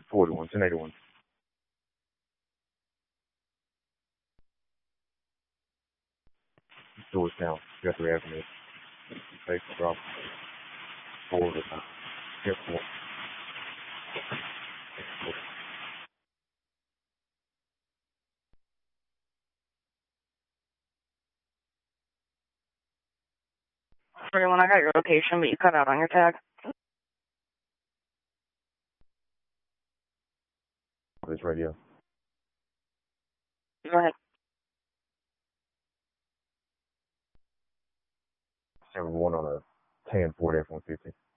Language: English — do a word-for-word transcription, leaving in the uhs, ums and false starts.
forty-one, ten eighty-one. Georgetown, Guthrie Avenue. Safe drop. Forward of the airport. Everyone, I got your location, but you cut out on your tag. This radio. Go ahead. seven one on a ten Ford F one fifty.